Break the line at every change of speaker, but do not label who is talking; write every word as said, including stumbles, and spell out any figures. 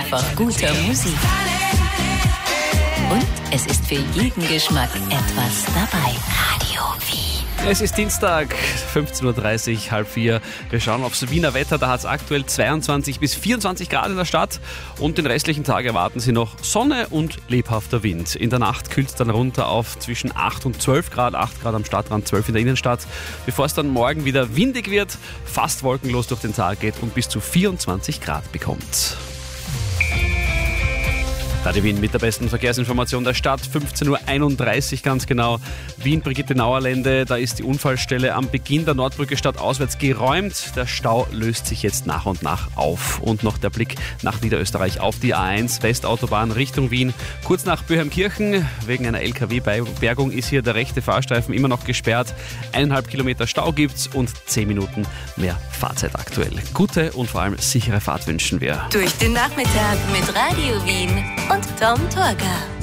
einfach guter Musik. Und es ist für jeden Geschmack etwas dabei. Radio Wien.
Es ist Dienstag, fünfzehn Uhr dreißig, halb vier. Wir schauen aufs Wiener Wetter. Da hat es aktuell zweiundzwanzig bis vierundzwanzig Grad in der Stadt. Und den restlichen Tag erwarten Sie noch Sonne und lebhafter Wind. In der Nacht kühlt es dann runter auf zwischen acht und zwölf Grad. acht Grad am Stadtrand, zwölf in der Innenstadt. Bevor es dann morgen wieder windig wird, fast wolkenlos durch den Tag geht und bis zu vierundzwanzig Grad bekommt. Radio Wien mit der besten Verkehrsinformation der Stadt, fünfzehn Uhr einunddreißig ganz genau. Wien, Brigitte-Nauer-Lände, da ist die Unfallstelle am Beginn der Nordbrücke stadtauswärts geräumt. Der Stau löst sich jetzt nach und nach auf. Und noch der Blick nach Niederösterreich auf die A eins, Westautobahn Richtung Wien. Kurz nach Böheimkirchen, wegen einer L K W-Bergung ist hier der rechte Fahrstreifen immer noch gesperrt. Eineinhalb Kilometer Stau gibt's und zehn Minuten mehr Fahrzeit aktuell. Gute und vor allem sichere Fahrt wünschen wir.
Durch den Nachmittag mit Radio Wien und Tom Torgau.